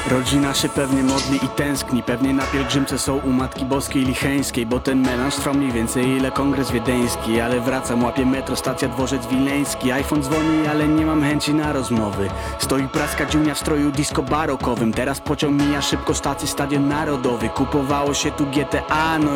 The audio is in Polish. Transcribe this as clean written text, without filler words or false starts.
Rodzina się pewnie modli i tęskni. Pewnie na pielgrzymce są u Matki Boskiej Licheńskiej, bo ten melanż trwa mniej więcej ile kongres wiedeński. Ale wracam, łapię metro, stacja Dworzec Wileński. iPhone dzwoni, ale nie mam chęci na rozmowy. Stoi praska dziunia w stroju disco barokowym. Teraz pociąg mija szybko, stację Stadion Narodowy. Kupowało się tu GTA, no